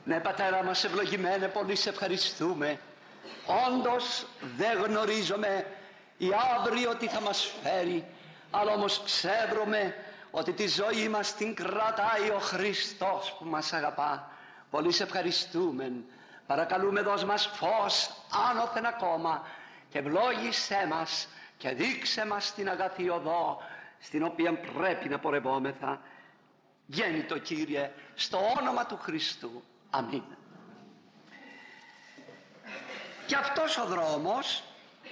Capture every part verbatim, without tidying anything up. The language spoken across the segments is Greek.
Ναι, Πατέρα μας ευλογημένε, πολύ σε ευχαριστούμε. Όντως δεν γνωρίζουμε η αύριο τι θα μας φέρει, αλλά όμως ξέρουμε ότι τη ζωή μας την κρατάει ο Χριστός που μας αγαπά. Πολύ σε ευχαριστούμε. Παρακαλούμε, δώσ' μας φως άνωθεν ακόμα και ευλόγησέ μας και δείξε μας την αγαθή οδό στην οποία πρέπει να πορευόμεθα. Γέννητο Κύριε, στο όνομα του Χριστού. Αμήν. Και αυτός ο δρόμος,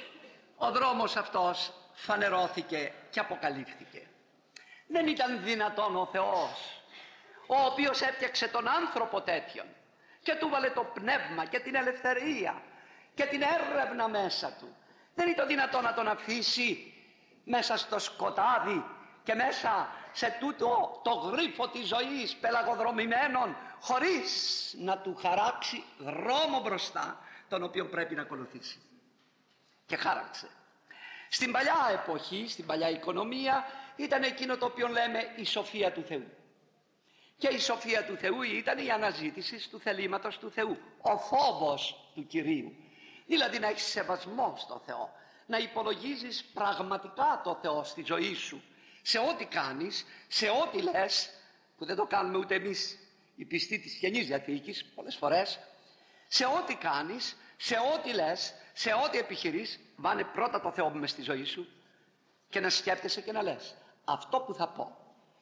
ο δρόμος αυτός φανερώθηκε και αποκαλύφθηκε. Δεν ήταν δυνατόν ο Θεός, ο οποίος έφτιαξε τον άνθρωπο τέτοιον και του βάλε το πνεύμα και την ελευθερία και την έρευνα μέσα του, δεν ήταν δυνατόν να τον αφήσει μέσα στο σκοτάδι και μέσα σε τούτο το γρίφο της ζωής πελαγοδρομημένων, χωρίς να του χαράξει δρόμο μπροστά τον οποίο πρέπει να ακολουθήσει. Και χάραξε. Στην παλιά εποχή, στην παλιά οικονομία, ήταν εκείνο το οποίο λέμε η σοφία του Θεού. Και η σοφία του Θεού ήταν η αναζήτηση του θελήματος του Θεού, ο φόβος του Κυρίου. Δηλαδή να έχεις σεβασμό στο Θεό, να υπολογίζεις πραγματικά το Θεό στη ζωή σου, σε ό,τι κάνεις, σε ό,τι λες, που δεν το κάνουμε ούτε εμείς οι πιστοί της Καινής Διαθήκης πολλές φορές. Σε ό,τι κάνεις, σε ό,τι λες, σε ό,τι επιχειρείς, βάλε πρώτα το Θεό μες στη ζωή σου και να σκέφτεσαι και να λες, αυτό που θα πω,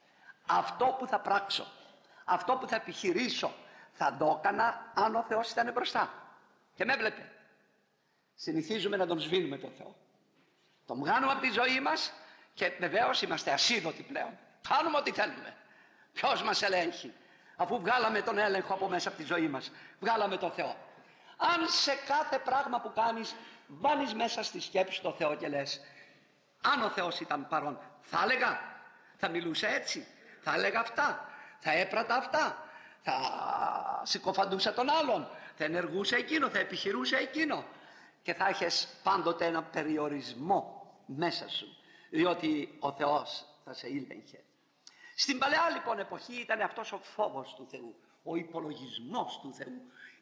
αυτό που θα πράξω, αυτό που θα επιχειρήσω, θα το έκανα αν ο Θεός ήταν μπροστά και με έβλεπε. Συνηθίζουμε να τον σβήνουμε τον Θεό, τον βγάνουμε από τη ζωή μας και βεβαίως είμαστε ασίδωτοι πλέον, κάνουμε ό,τι θέλουμε. Ποιος μας ελέγχει, αφού βγάλαμε τον έλεγχο από μέσα από τη ζωή μας, βγάλαμε τον Θεό. Αν σε κάθε πράγμα που κάνεις βάλεις μέσα στη σκέψη το Θεό και λες, αν ο Θεός ήταν παρόν, θα έλεγα, θα μιλούσα έτσι, θα έλεγα αυτά, θα έπρατα αυτά, θα συκοφαντούσα τον άλλον, θα ενεργούσα εκείνο, θα επιχειρούσα εκείνο, και θα έχεις πάντοτε ένα περιορισμό μέσα σου, διότι ο Θεός θα σε ήλεγχε. Στην παλαιά λοιπόν εποχή ήταν αυτός ο φόβος του Θεού, ο υπολογισμός του Θεού,